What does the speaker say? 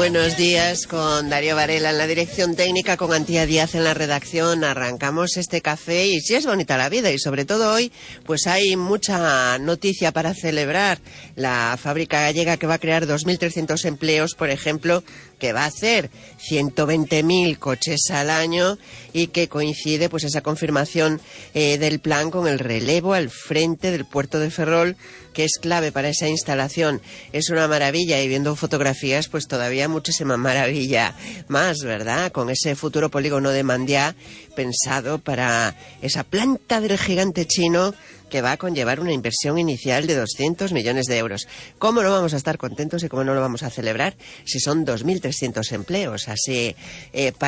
buenos días, con Darío Varela en la dirección técnica, con Antía Díaz en la redacción. Arrancamos este café y sí es bonita la vida, y sobre todo hoy pues hay mucha noticia para celebrar. La fábrica gallega, que va a crear 2.300 empleos, por ejemplo, que va a hacer 120.000 coches al año, y que coincide pues esa confirmación del plan con el relevo al frente del puerto de Ferrol, que es clave para esa instalación. Es una maravilla, y viendo fotografías pues todavía muchísima maravilla más, ¿verdad? Con ese futuro polígono de Mandiá pensado para esa planta del gigante chino, que va a conllevar una inversión inicial de 200 millones de euros. ¿Cómo no vamos a estar contentos y cómo no lo vamos a celebrar si son 2.300 empleos? Así